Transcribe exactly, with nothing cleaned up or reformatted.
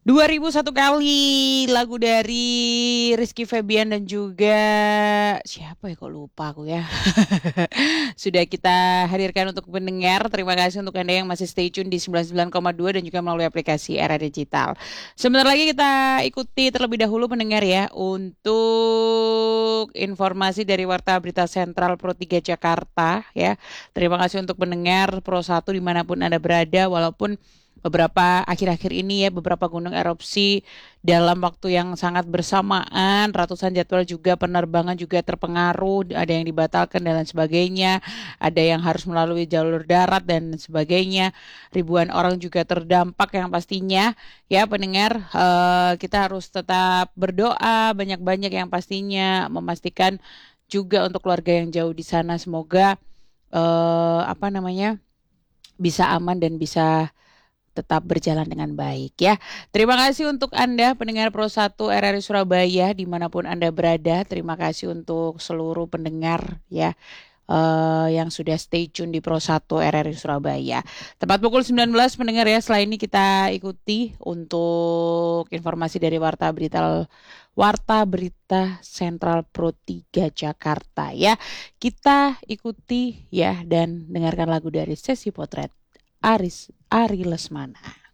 dua ribu satu kali lagu dari Rizky Febian dan juga siapa ya, kok lupa aku ya. Sudah kita hadirkan untuk pendengar. Terima kasih untuk Anda yang masih stay tune di sembilan puluh sembilan koma dua dan juga melalui aplikasi Era Digital. Sebentar lagi kita ikuti terlebih dahulu pendengar ya untuk informasi dari Warta Berita Sentral Pro tiga Jakarta ya. Terima kasih untuk pendengar Pro satu dimanapun Anda berada, walaupun beberapa akhir-akhir ini ya beberapa gunung erupsi dalam waktu yang sangat bersamaan, ratusan jadwal juga penerbangan juga terpengaruh, ada yang dibatalkan dan lain sebagainya, ada yang harus melalui jalur darat dan sebagainya, ribuan orang juga terdampak yang pastinya ya pendengar, eh, kita harus tetap berdoa banyak-banyak yang pastinya memastikan juga untuk keluarga yang jauh di sana semoga eh, apa namanya bisa aman dan bisa tetap berjalan dengan baik ya. Terima kasih untuk Anda pendengar Pro satu R R I Surabaya dimanapun Anda berada. Terima kasih untuk seluruh pendengar ya uh, yang sudah stay tune di Pro satu R R I Surabaya. Tepat pukul sembilan belas pendengar ya. Setelah ini kita ikuti untuk informasi dari Warta Berita Warta Berita Sentral Pro tiga Jakarta ya. Kita ikuti ya dan dengarkan lagu dari sesi potret Aris Ari Lesmana.